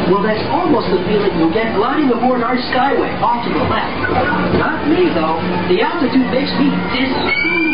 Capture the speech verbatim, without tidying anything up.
Well, that's almost the feeling you'll get gliding aboard our Skyway off to the left. Not me, though. The altitude makes me dizzy.